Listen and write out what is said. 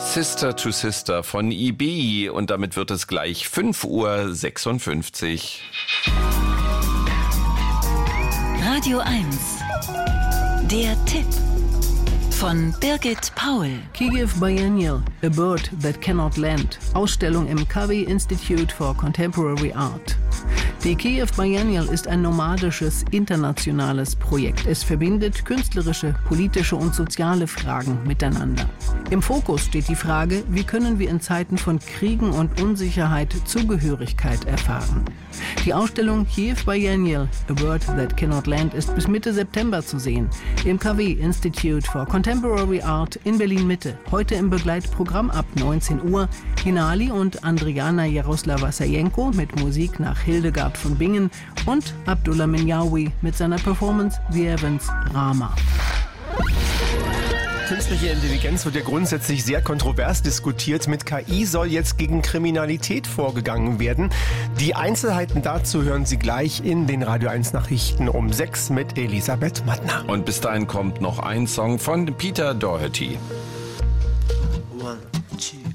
Sister to Sister von IBI und damit wird es gleich 5:56 Uhr. Radio 1, der Tipp von Birgit Paul. Kyiv Biennial, A Bird That Cannot Land. Ausstellung im Kavi Institute for Contemporary Art. Die Kyiv Biennial ist ein nomadisches, internationales Projekt. Es verbindet künstlerische, politische und soziale Fragen miteinander. Im Fokus steht die Frage, wie können wir in Zeiten von Kriegen und Unsicherheit Zugehörigkeit erfahren. Die Ausstellung Kyiv Biennial, A Bird That Cannot Land ist bis Mitte September zu sehen. Im KW Institute for Contemporary Art in Berlin-Mitte. Heute im Begleitprogramm ab 19 Uhr Hinali und Andriana Jaroslava-Sajenko mit Musik nach Hildegard von Bingen und Abdullah Minyawi mit seiner Performance The Evans Rama. Künstliche Intelligenz wird ja grundsätzlich sehr kontrovers diskutiert. Mit KI soll jetzt gegen Kriminalität vorgegangen werden. Die Einzelheiten dazu hören Sie gleich in den Radio 1 Nachrichten um 6 mit Elisabeth Mattner. Und bis dahin kommt noch ein Song von Peter Doherty. 1, 2